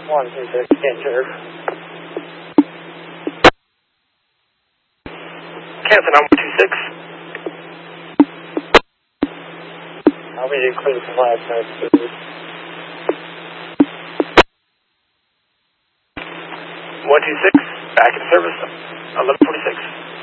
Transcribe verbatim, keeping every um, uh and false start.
one two six, enter. Cancel number one two six. I'll be clear for five minutes, please. one two six, back in service, eleven forty-six.